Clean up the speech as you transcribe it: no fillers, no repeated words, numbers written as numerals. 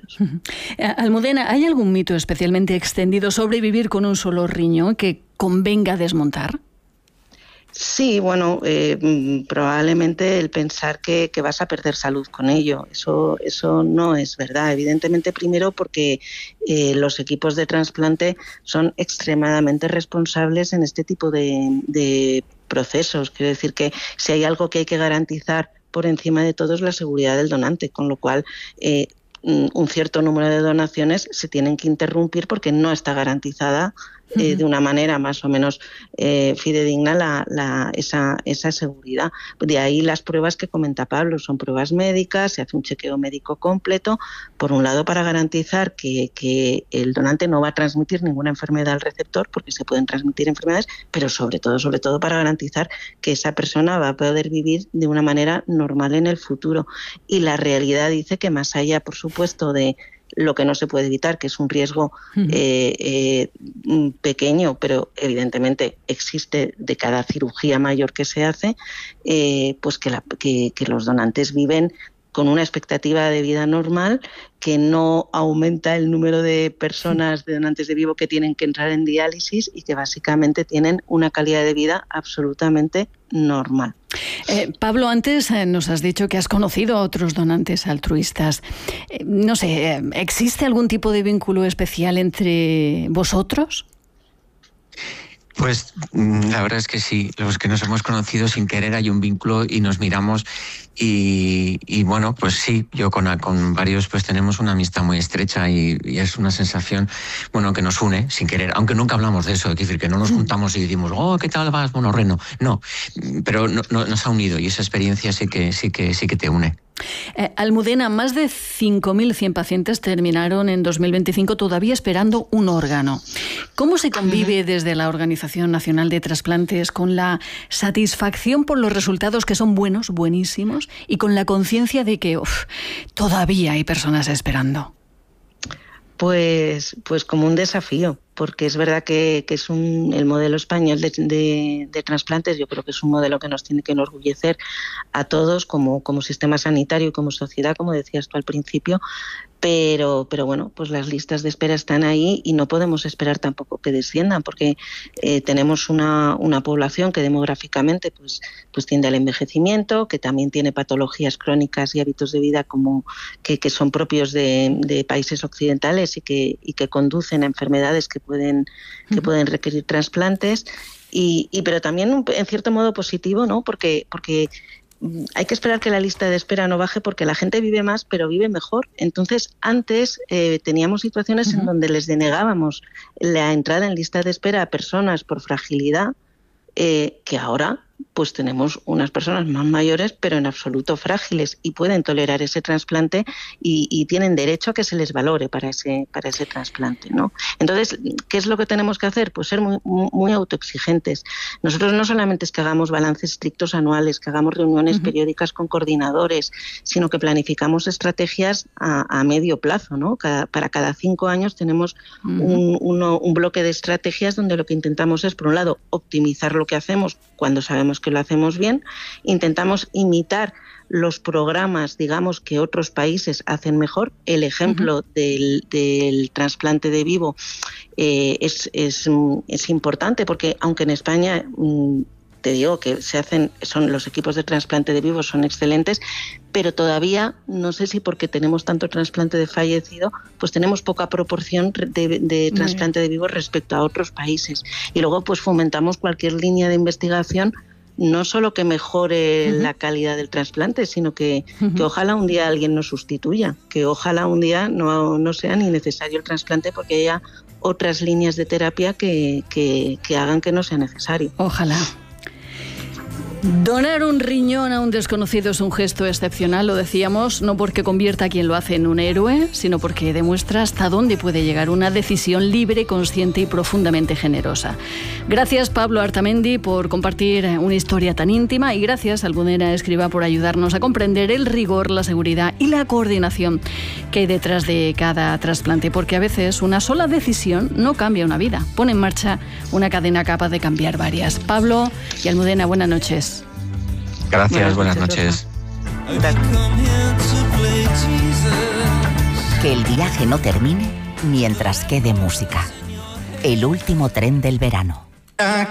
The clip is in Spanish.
años. Almudena, ¿hay algún mito especialmente extendido sobre vivir con un solo riñón que convenga desmontar? Sí, bueno, probablemente el pensar que vas a perder salud con ello, eso no es verdad. Evidentemente, primero porque los equipos de trasplante son extremadamente responsables en este tipo de procesos. Quiero decir que si hay algo que hay que garantizar por encima de todo es la seguridad del donante, con lo cual un cierto número de donaciones se tienen que interrumpir porque no está garantizada de una manera más o menos fidedigna esa seguridad. De ahí las pruebas que comenta Pablo, son pruebas médicas, se hace un chequeo médico completo, por un lado para garantizar que el donante no va a transmitir ninguna enfermedad al receptor, porque se pueden transmitir enfermedades, pero sobre todo para garantizar que esa persona va a poder vivir de una manera normal en el futuro. Y la realidad dice que más allá, por supuesto, de lo que no se puede evitar, que es un riesgo pequeño, pero evidentemente existe de cada cirugía mayor que se hace, pues que los donantes viven con una expectativa de vida normal, que no aumenta el número de personas, de donantes de vivo que tienen que entrar en diálisis y que básicamente tienen una calidad de vida absolutamente normal. Pablo, antes nos has dicho que has conocido a otros donantes altruistas. No sé, ¿existe algún tipo de vínculo especial entre vosotros? Pues la verdad es que sí, los que nos hemos conocido sin querer hay un vínculo y nos miramos y bueno, pues sí, yo con varios pues tenemos una amistad muy estrecha y es una sensación, bueno, que nos une sin querer, aunque nunca hablamos de eso, es decir, que no nos juntamos y decimos, oh, ¿qué tal vas, monorreno? No, pero nos ha unido y esa experiencia sí que te une. Almudena, más de 5.100 pacientes terminaron en 2025 todavía esperando un órgano. ¿Cómo se convive desde la Organización Nacional de Trasplantes con la satisfacción por los resultados que son buenos, buenísimos, y con la conciencia de que todavía hay personas esperando? Pues como un desafío, porque es verdad que es el modelo español de trasplantes, yo creo que es un modelo que nos tiene que enorgullecer a todos como sistema sanitario y como sociedad, como decías tú al principio, pero bueno, pues las listas de espera están ahí y no podemos esperar tampoco que desciendan, porque tenemos una población que demográficamente pues tiende al envejecimiento, que también tiene patologías crónicas y hábitos de vida como que son propios de países occidentales y que conducen a enfermedades que pueden requerir trasplantes, pero también en cierto modo positivo, ¿no? Porque hay que esperar que la lista de espera no baje porque la gente vive más, pero vive mejor. Entonces, antes teníamos situaciones en donde les denegábamos la entrada en lista de espera a personas por fragilidad, que ahora pues tenemos unas personas más mayores, pero en absoluto frágiles y pueden tolerar ese trasplante y tienen derecho a que se les valore para ese trasplante, ¿no? Entonces, ¿qué es lo que tenemos que hacer? Pues ser muy, muy autoexigentes. Nosotros no solamente es que hagamos balances estrictos anuales, que hagamos reuniones periódicas con coordinadores, sino que planificamos estrategias a medio plazo, ¿no? Para cada 5 años tenemos un bloque de estrategias donde lo que intentamos es, por un lado, optimizar lo que hacemos cuando sabemos que lo hacemos bien, intentamos imitar los programas, digamos, que otros países hacen mejor. El ejemplo del trasplante de vivo es importante porque aunque en España te digo que los equipos de trasplante de vivo son excelentes, pero todavía, no sé si porque tenemos tanto trasplante de fallecido, pues tenemos poca proporción de trasplante de vivo respecto a otros países. Y luego pues fomentamos cualquier línea de investigación, no solo que mejore la calidad del trasplante, sino que ojalá un día alguien nos sustituya, que ojalá un día no sea ni necesario el trasplante porque haya otras líneas de terapia que hagan que no sea necesario. Ojalá. Donar un riñón a un desconocido es un gesto excepcional, lo decíamos, no porque convierta a quien lo hace en un héroe, sino porque demuestra hasta dónde puede llegar una decisión libre, consciente y profundamente generosa. Gracias, Pablo Artamendi, por compartir una historia tan íntima y gracias, Almudena Escrivá, por ayudarnos a comprender el rigor, la seguridad y la coordinación que hay detrás de cada trasplante, porque a veces una sola decisión no cambia una vida, pone en marcha una cadena capaz de cambiar varias. Pablo y Almudena, buenas noches. Gracias, buenas noches. Gracias. Que el viaje no termine mientras quede música. El último tren del verano.